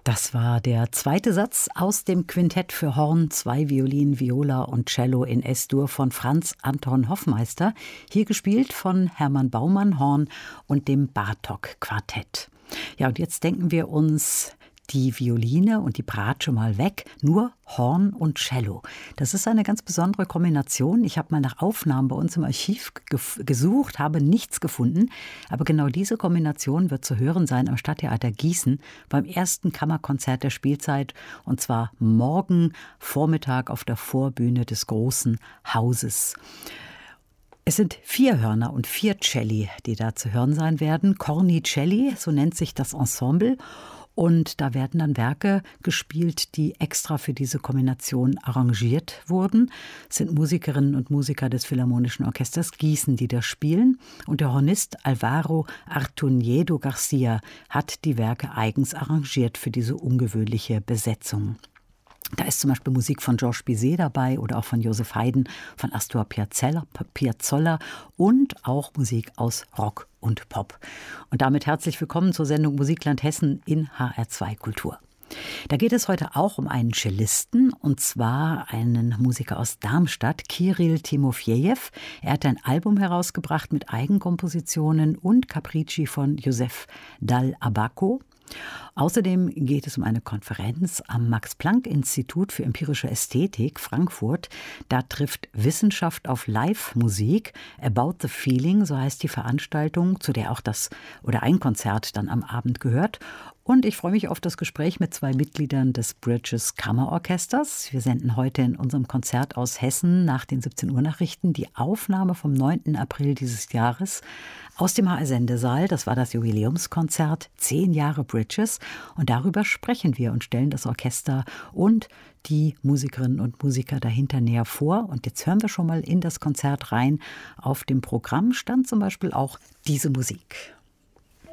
Das war der zweite Satz aus dem Quintett für Horn, 2 Violinen, Viola und Cello in S-Dur von Franz Anton Hoffmeister, hier gespielt von Hermann Baumann Horn und dem Bartók-Quartett. Ja, und jetzt denken wir uns die Violine und die Bratsche mal weg, nur Horn und Cello. Das ist eine ganz besondere Kombination. Ich habe mal nach Aufnahmen bei uns im Archiv gesucht, habe nichts gefunden. Aber genau diese Kombination wird zu hören sein am Stadttheater Gießen beim ersten Kammerkonzert der Spielzeit. Und zwar morgen Vormittag auf der Vorbühne des Großen Hauses. Es sind 4 Hörner und 4 Celli, die da zu hören sein werden. Cornicelli, so nennt sich das Ensemble. Und da werden dann Werke gespielt, die extra für diese Kombination arrangiert wurden. Es sind Musikerinnen und Musiker des Philharmonischen Orchesters Gießen, die da spielen. Und der Hornist Alvaro Artuñedo García hat die Werke eigens arrangiert für diese ungewöhnliche Besetzung. Da ist zum Beispiel Musik von Georges Bizet dabei oder auch von Joseph Haydn, von Astor Piazzolla und auch Musik aus Rock und Pop. Und damit herzlich willkommen zur Sendung Musikland Hessen in HR2 Kultur. Da geht es heute auch um einen Cellisten, und zwar einen Musiker aus Darmstadt, Kiril Timofejew. Er hat ein Album herausgebracht mit Eigenkompositionen und Capricci von Joseph Dal Abaco. Außerdem geht es um eine Konferenz am Max-Planck-Institut für empirische Ästhetik Frankfurt. Da trifft Wissenschaft auf Live-Musik. About the Feeling, so heißt die Veranstaltung, zu der auch ein Konzert dann am Abend gehört. Und ich freue mich auf das Gespräch mit 2 Mitgliedern des Bridges Kammerorchesters. Wir senden heute in unserem Konzert aus Hessen nach den 17 Uhr Nachrichten die Aufnahme vom 9. April dieses Jahres aus dem HR-Sendesaal. Das war das Jubiläumskonzert 10 Jahre Bridges. Und darüber sprechen wir und stellen das Orchester und die Musikerinnen und Musiker dahinter näher vor. Und jetzt hören wir schon mal in das Konzert rein. Auf dem Programm stand zum Beispiel auch diese Musik.